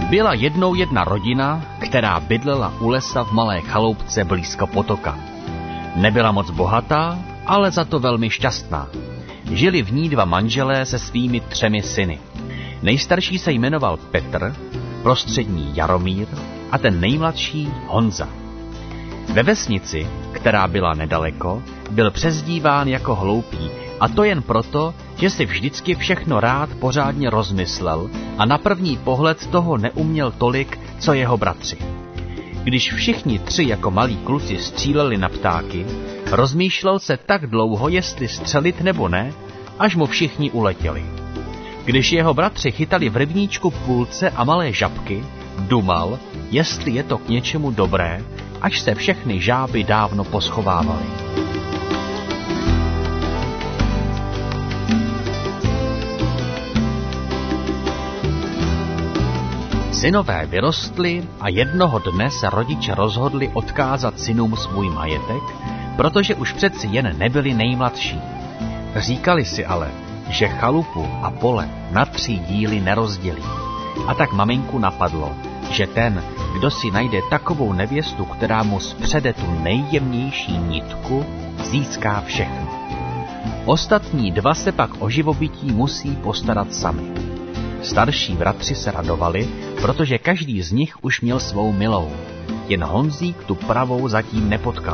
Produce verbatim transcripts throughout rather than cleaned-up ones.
Byla jednou jedna rodina, která bydlela u lesa v malé chaloupce blízko potoka. Nebyla moc bohatá, ale za to velmi šťastná. Žili v ní dva manželé se svými třemi syny. Nejstarší se jmenoval Petr, prostřední Jaromír a ten nejmladší Honza. Ve vesnici, která byla nedaleko, byl přezdíván jako hloupý, a to jen proto, že si vždycky všechno rád pořádně rozmyslel a na první pohled toho neuměl tolik, co jeho bratři. Když všichni tři jako malí kluci stříleli na ptáky, rozmýšlel se tak dlouho, jestli střelit nebo ne, až mu všichni uletěli. Když jeho bratři chytali v rybníčku půlce a malé žabky, dumal, jestli je to k něčemu dobré, až se všechny žáby dávno poschovávaly. Synové vyrostli a jednoho dne se rodiče rozhodli odkázat synům svůj majetek, protože už přeci jen nebyli nejmladší. Říkali si ale, že chalupu a pole na tři díly nerozdělí. A tak maminku napadlo, že ten, kdo si najde takovou nevěstu, která mu spřede tu nejjemnější nitku, získá všechno. Ostatní dva se pak o živobytí musí postarat sami. Starší bratři se radovali, protože každý z nich už měl svou milou. Jen Honzík tu pravou zatím nepotkal.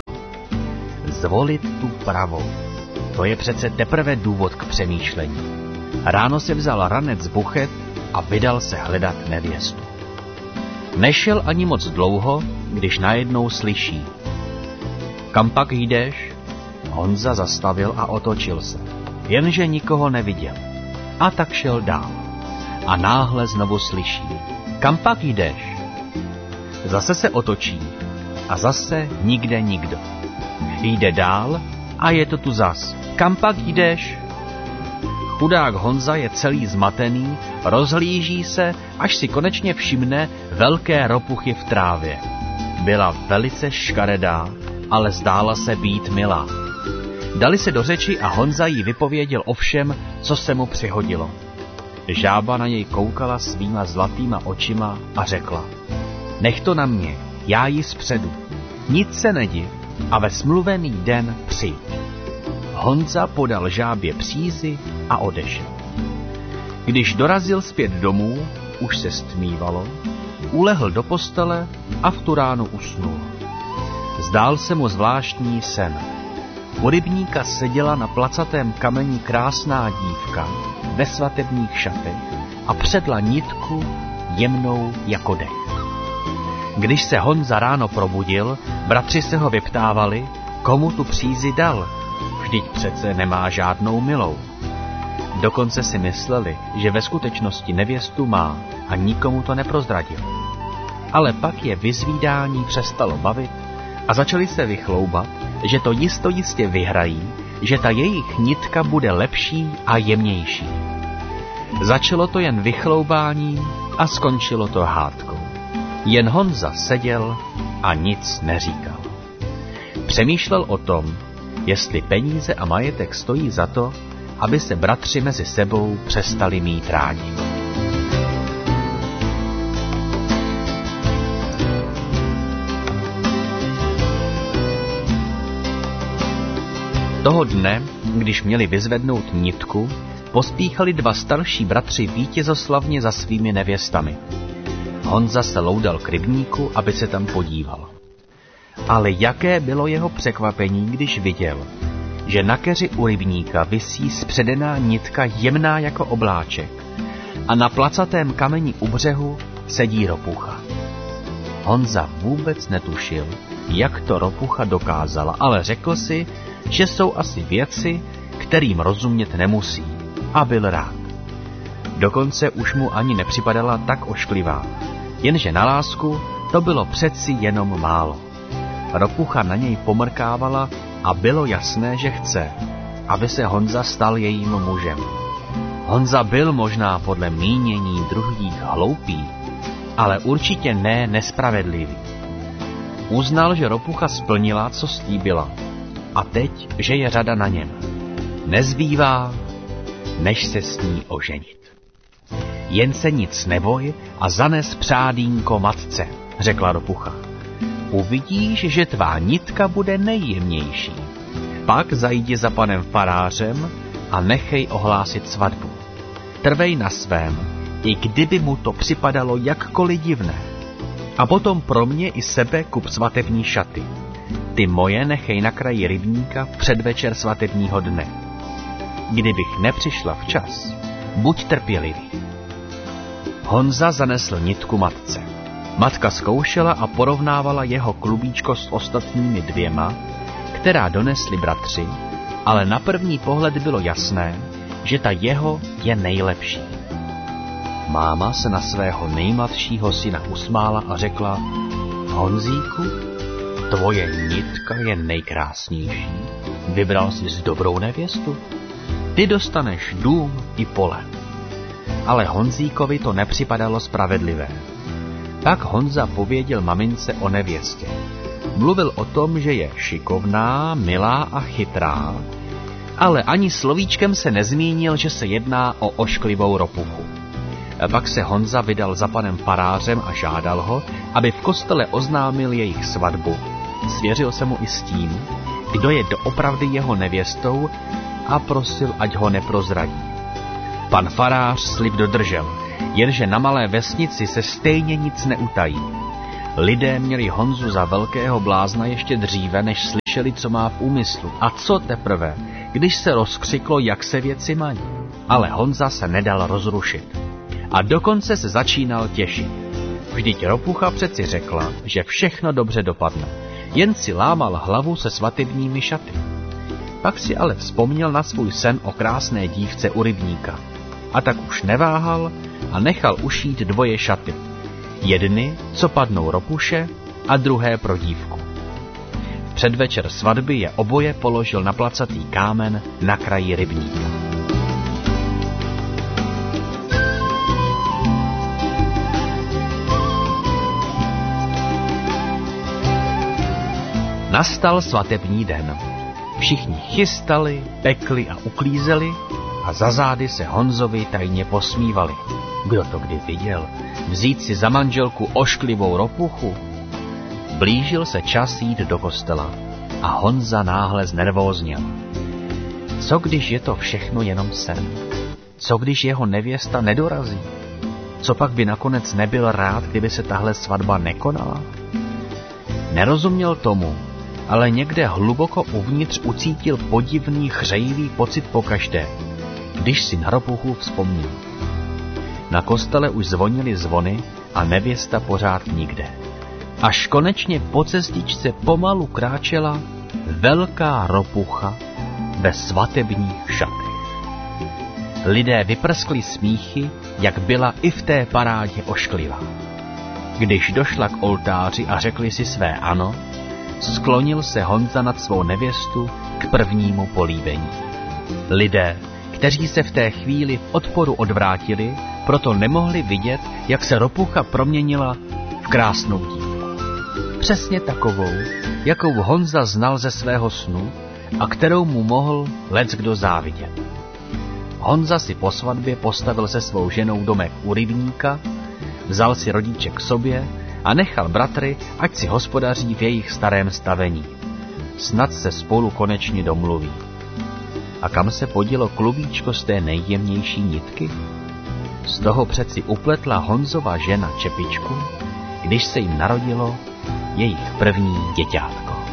Zvolit tu pravou. To je přece teprve důvod k přemýšlení. Ráno se vzal ranec buchet a vydal se hledat nevěstu. Nešel ani moc dlouho, když najednou slyší. Kam pak jdeš? Honza zastavil a otočil se. Jenže nikoho neviděl. A tak šel dál. A náhle znovu slyší. Kam pak jdeš? Zase se otočí. A zase nikde nikdo. Jde dál a je to tu zas. Kam pak jdeš? Chudák Honza je celý zmatený, rozhlíží se, až si konečně všimne velké ropuchy v trávě. Byla velice škaredá, ale zdála se být milá. Dali se do řeči a Honza jí vypověděl o všem, co se mu přihodilo. Žába na něj koukala svýma zlatýma očima a řekla: Nech to na mě, já ji spředu. Nic se nediv a ve smluvený den přijď. Honza podal žábě přízi a odešel. Když dorazil zpět domů, už se stmívalo, ulehl do postele a v tu ránu usnul. Zdál se mu zvláštní sen. U rybníka seděla na placatém kameni krásná dívka ve svatebních šatech a předla nitku jemnou jako dech. Když se Honza ráno probudil, bratři se ho vyptávali, komu tu přízi dal, vždyť přece nemá žádnou milou. Dokonce si mysleli, že ve skutečnosti nevěstu má a nikomu to neprozradil. Ale pak je vyzvídání přestalo bavit a začali se vychloubat, že to jisto jistě vyhrají, že ta jejich nitka bude lepší a jemnější. Začalo to jen vychloubáním a skončilo to hádkou. Jen Honza seděl a nic neříkal. Přemýšlel o tom, jestli peníze a majetek stojí za to, aby se bratři mezi sebou přestali mít rádi. Toho dne, když měli vyzvednout nitku, pospíchali dva starší bratři vítězoslavně za svými nevěstami. Honza se loudal k rybníku, aby se tam podíval. Ale jaké bylo jeho překvapení, když viděl, že na keři u rybníka visí spředená nitka jemná jako obláček a na placatém kameni u břehu sedí ropucha. Honza vůbec netušil, jak to ropucha dokázala, ale řekl si, že jsou asi věci, kterým rozumět nemusí, a byl rád. Dokonce už mu ani nepřipadala tak ošklivá, jenže na lásku to bylo přeci jenom málo. Ropucha na něj pomrkávala a bylo jasné, že chce, aby se Honza stal jejím mužem. Honza byl možná podle mínění druhých hloupý, ale určitě ne nespravedlivý. Uznal, že ropucha splnila, co slíbila, a teď, že je řada na něm. Nezbývá, než se s ní oženit. Jen se nic neboj a zanes přádínko matce, řekla ropucha. Uvidíš, že tvá nitka bude nejjemnější. Pak zajdi za panem farářem a nechej ohlásit svatbu. Trvej na svém, i kdyby mu to připadalo jakkoliv divné. A potom pro mě i sebe kup svatební šaty. Ty moje nechej na kraji rybníka v předvečer svatebního dne. Kdybych nepřišla včas, buď trpělivý. Honza zanesl nitku matce. Matka zkoušela a porovnávala jeho klubíčko s ostatními dvěma, která donesli bratři, ale na první pohled bylo jasné, že ta jeho je nejlepší. Máma se na svého nejmladšího syna usmála a řekla: Honzíku, tvoje nitka je nejkrásnější. Vybral jsi s dobrou nevěstu. Ty dostaneš dům i pole. Ale Honzíkovi to nepřipadalo spravedlivé. Pak Honza pověděl mamince o nevěstě. Mluvil o tom, že je šikovná, milá a chytrá, ale ani slovíčkem se nezmínil, že se jedná o ošklivou ropuchu. Pak se Honza vydal za panem farářem a žádal ho, aby v kostele oznámil jejich svatbu. Svěřil se mu i s tím, kdo je doopravdy jeho nevěstou, a prosil, ať ho neprozradí. Pan farář slib dodržel, jenže na malé vesnici se stejně nic neutají. Lidé měli Honzu za velkého blázna ještě dříve, než slyšeli, co má v úmyslu. A co teprve, když se rozkřiklo, jak se věci mají. Ale Honza se nedal rozrušit. A dokonce se začínal těšit. Vždyť ropucha přeci řekla, že všechno dobře dopadne. Jen si lámal hlavu se svatebními šaty. Pak si ale vzpomněl na svůj sen o krásné dívce u rybníka. A tak už neváhal a nechal ušít dvoje šaty. Jedny, co padnou ropuše, a druhé pro dívku. V předvečer svatby je oboje položil na placatý kámen na kraji rybníka. Nastal svatební den. Všichni chystali, pekli a uklízeli a za zády se Honzovi tajně posmívali. Kdo to kdy viděl? Vzít si za manželku ošklivou ropuchu? Blížil se čas jít do kostela a Honza náhle znervózněl. Co když je to všechno jenom sen? Co když jeho nevěsta nedorazí? Co pak by nakonec nebyl rád, kdyby se tahle svatba nekonala? Nerozuměl tomu, ale někde hluboko uvnitř ucítil podivný chřejivý pocit pokaždé, když si na ropuchu vzpomněl. Na kostele už zvonily zvony a nevěsta pořád nikde. Až konečně po cestičce pomalu kráčela velká ropucha ve svatebních šatech. Lidé vyprskli smíchy, jak byla i v té parádě ošklivá. Když došla k oltáři a řekli si své ano, sklonil se Honza nad svou nevěstu k prvnímu políbení. Lidé, kteří se v té chvíli v odporu odvrátili, proto nemohli vidět, jak se ropucha proměnila v krásnou dívku. Přesně takovou, jakou Honza znal ze svého snu a kterou mu mohl leckdo závidět. Honza si po svatbě postavil se svou ženou domek u rybníka, vzal si rodiče k sobě a nechal bratry, ať si hospodaří v jejich starém stavení. Snad se spolu konečně domluví. A kam se podělo klubíčko z té nejjemnější nitky? Z toho přeci upletla Honzova žena čepičku, když se jim narodilo jejich první děťátko.